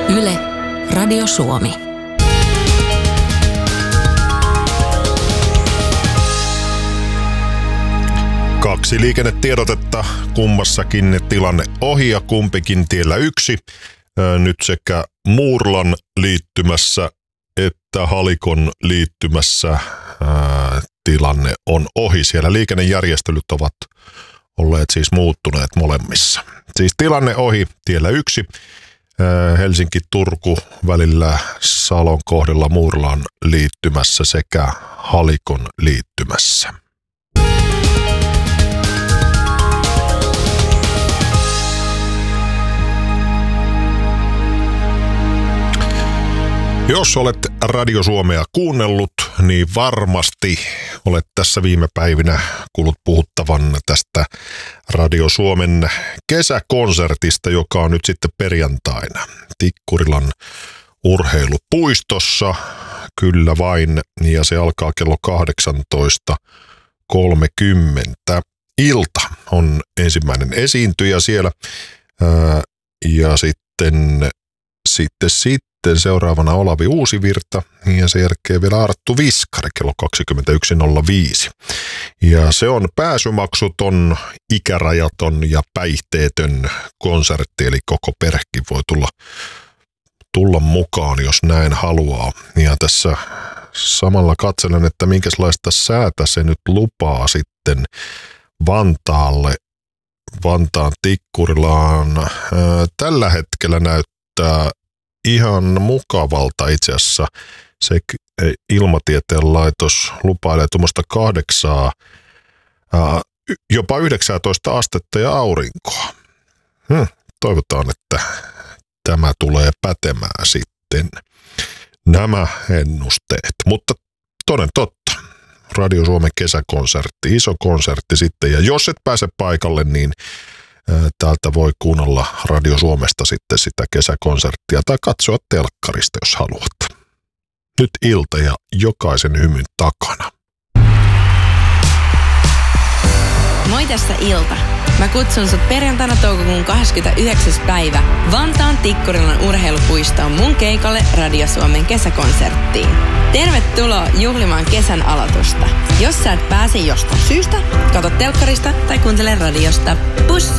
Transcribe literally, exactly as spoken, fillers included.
Yle, Radio Suomi. Kaksi liikennetiedotetta, kummassakin tilanne ohi ja kumpikin tiellä yksi. Nyt sekä Muurlan liittymässä että Halikon liittymässä ää, tilanne on ohi. Siellä liikennejärjestelyt ovat olleet siis muuttuneet molemmissa. Siis tilanne ohi tiellä yksi. Ää, Helsinki-Turku välillä Salon kohdalla Muurlan liittymässä sekä Halikon liittymässä. Jos olet Radio Suomea kuunnellut, niin varmasti olet tässä viime päivinä kuullut puhuttavan tästä Radio Suomen kesäkonsertista, joka on nyt sitten perjantaina Tikkurilan urheilupuistossa. Kyllä vain, ja se alkaa kello kahdeksantoista kolmekymmentä. Ilta on ensimmäinen esiintyjä siellä, ja sitten, sitten, sitten. Sitten seuraavana Olavi Uusivirta ja sen jälkeen vielä Arttu Viskari kello kaksikymmentäyksi nolla viisi. Ja se on pääsymaksuton, ikärajaton ja päihteetön konsertti, eli koko perhekin voi tulla, tulla mukaan, jos näin haluaa. Ja tässä samalla katselen, että minkälaista säätä se nyt lupaa sitten Vantaalle, Vantaan Tikkurilaan. Ää, tällä hetkellä näyttää ihan mukavalta itse asiassa. Se Ilmatieteen laitos lupailee tuommoista kahdeksaa, ää, jopa yhdeksäntoista astetta ja aurinkoa. Hmm, toivotaan, että tämä tulee pätemään sitten, nämä ennusteet. Mutta toden totta, Radio Suomen kesäkonsertti, iso konsertti sitten. Ja jos et pääse paikalle, niin täältä voi kuunnella Radio Suomesta sitten sitä kesäkonserttia tai katsoa telkkarista, jos haluat. Nyt ilta ja jokaisen hymyn takana. Moi, tässä Ilta. Mä kutsun sut perjantaina toukokuun kahdeskymmenesyhdeksäs päivä Vantaan Tikkurilan urheilupuistoon mun keikalle Radio Suomen kesäkonserttiin. Tervetuloa juhlimaan kesän aloitusta. Jos sä et pääse jostain syystä, katso telkkarista tai kuuntele radiosta. Pus!